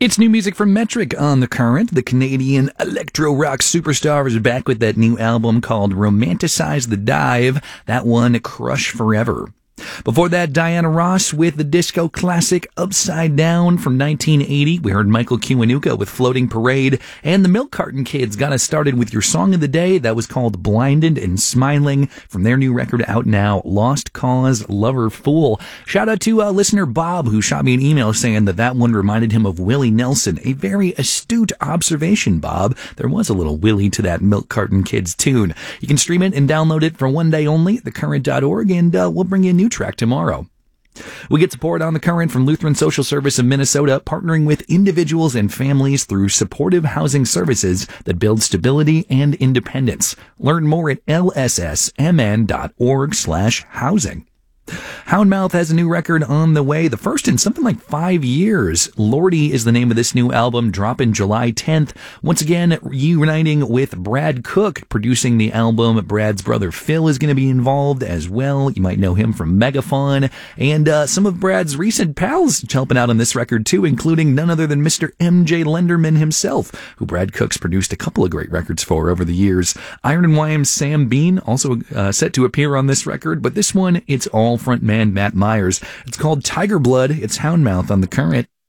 It's new music from Metric on The Current. The Canadian electro-rock superstar is back with that new album called Romanticize the Dive. That one, Crush Forever. Before that, Diana Ross with the disco classic Upside Down from 1980. We heard Michael Kiwanuka with Floating Parade, and the Milk Carton Kids got us started with your song of the day. That was called Blinded and Smiling from their new record out now, Lost Cause Lover Fool. Shout out to listener Bob, who shot me an email saying that one reminded him of Willie Nelson. A very astute observation, Bob. There was a little Willie to that Milk Carton Kids tune. You can stream it and download it for one day only at thecurrent.org, and we'll bring you a new track tomorrow. We get support on The Current from Lutheran Social Service of Minnesota, partnering with individuals and families through supportive housing services that build stability and independence. Learn more at lssmn.org/housing. Houndmouth has a new record on the way, the first in something like 5 years. Lordy is the name of this new album, dropping July 10th. Once again, reuniting with Brad Cook, producing the album. Brad's brother Phil is going to be involved as well. You might know him from Megafaun. And some of Brad's recent pals helping out on this record too, including none other than Mr. M.J. Lenderman himself, who Brad Cook's produced a couple of great records for over the years. Iron and Wime's Sam Bean also set to appear on this record, but this one, it's all frontman Matt Myers. It's called Tiger Blood. It's Houndmouth on The Current.